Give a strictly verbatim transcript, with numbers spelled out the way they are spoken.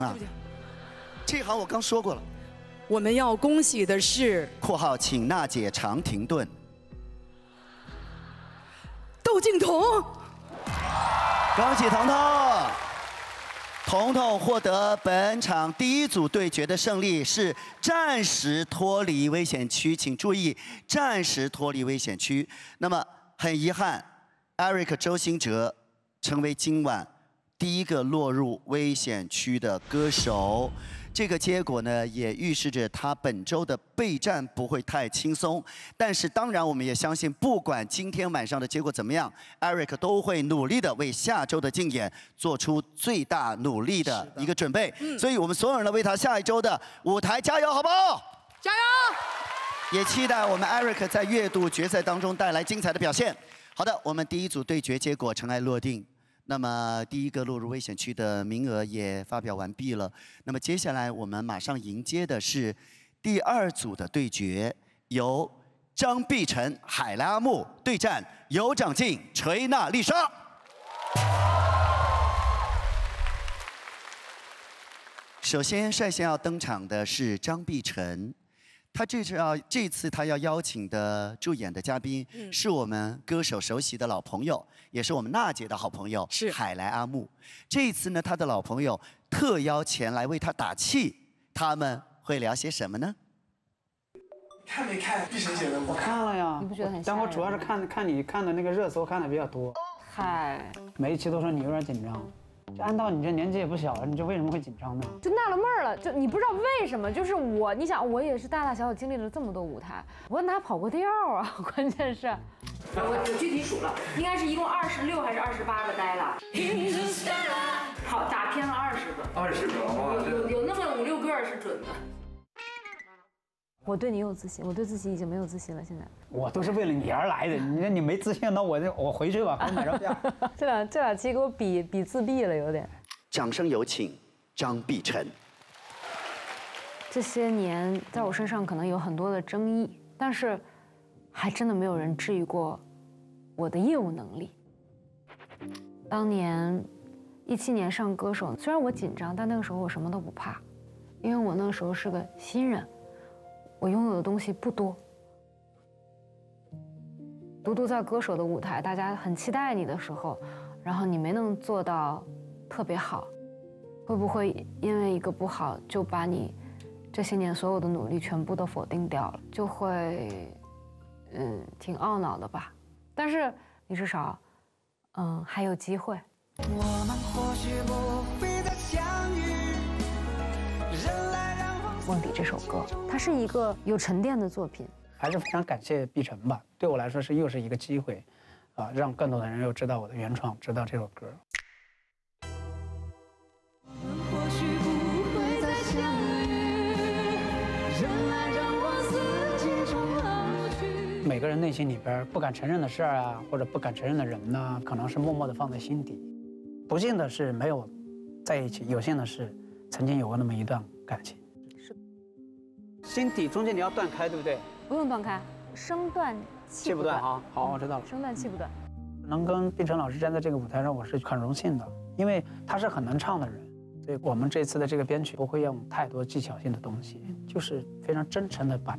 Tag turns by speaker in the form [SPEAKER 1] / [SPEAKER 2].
[SPEAKER 1] 啊，这行我刚说过了。
[SPEAKER 2] 我们要恭喜的是
[SPEAKER 1] （括号请娜姐常停顿）
[SPEAKER 2] 窦靖童。
[SPEAKER 1] 恭喜彤彤！彤彤获得本场第一组对决的胜利，是暂时脱离危险区，请注意，暂时脱离危险区。那么很遗憾 ，Eric 周兴哲成为今晚第一个落入危险区的歌手。这个结果呢，也预示着他本周的备战不会太轻松。但是当然，我们也相信，不管今天晚上的结果怎么样 ，Eric 都会努力的为下周的竞演做出最大努力的一个准备。所以我们所有人呢，为他下一周的舞台加油，好不好？
[SPEAKER 2] 加油！
[SPEAKER 1] 也期待我们 Eric 在月度决赛当中带来精彩的表现。好的，我们第一组对决结果尘埃落定。那么第一个落入危险区的名额也发表完毕了。那么接下来我们马上迎接的是第二组的对决，由张碧晨、海莱阿木对战尤长靖、锤娜丽莎。首先率先要登场的是张碧晨。他这次要这次他要邀请的助演的嘉宾，嗯、是我们歌手熟悉的老朋友，也是我们娜姐的好朋友，是海莱阿木。这一次呢，他的老朋友特邀前来为他打气，他们会聊些什么呢？
[SPEAKER 3] 看没看碧晨姐的舞？
[SPEAKER 4] 我看了呀，
[SPEAKER 5] 你不觉得很？
[SPEAKER 4] 但我主要是看看你看的那个热搜看的比较多。
[SPEAKER 5] 嗨，
[SPEAKER 4] 每一期都说你有点紧张。就按道你这年纪也不小了，你这为什么会紧张呢？
[SPEAKER 5] 就纳了闷儿了，就你不知道为什么，就是我，你想我也是大大小小经历了这么多舞台，我跟他跑过调啊，关键是，
[SPEAKER 6] 我我具体数了，应该是一共二十六还是二十八个呆了，好打偏了二十个，
[SPEAKER 3] 二十个，
[SPEAKER 6] 有有有那么五六个是准的。
[SPEAKER 5] 我对你有自信，我对自己已经没有自信了。现在
[SPEAKER 4] 我都是为了你而来的，你你没自信，那我就我回去吧，我买张票。
[SPEAKER 5] 这两这两期给我比比自闭了，有点。
[SPEAKER 1] 掌声有请张碧晨。
[SPEAKER 5] 这些年在我身上可能有很多的争议，但是还真的没有人质疑过我的业务能力。当年一七年上歌手，虽然我紧张，但那个时候我什么都不怕，因为我那个时候是个新人。我拥有的东西不多，独独在歌手的舞台，大家很期待你的时候，然后你没能做到特别好，会不会因为一个不好就把你这些年所有的努力全部都否定掉了？就会，嗯，挺懊恼的吧。但是你至少，嗯，还有机会。我们或许不会再相遇。梦底这首歌，它是一个有沉淀的作品，
[SPEAKER 4] 还是非常感谢碧晨吧。对我来说是又是一个机会，啊，让更多的人又知道我的原创，知道这首歌。每个人内心里边不敢承认的事儿啊，或者不敢承认的人呢，可能是默默的放在心底。不幸的是没有在一起，有幸的是曾经有过那么一段感情。心底中间你要断开，对不对？
[SPEAKER 5] 不用断开，声断气不断。
[SPEAKER 4] 好，好，我知道了。
[SPEAKER 5] 声断气不断。
[SPEAKER 4] 能跟碧晨老师站在这个舞台上，我是很荣幸的，因为他是很能唱的人，所以我们这次的这个编曲不会用太多技巧性的东西，就是非常真诚的把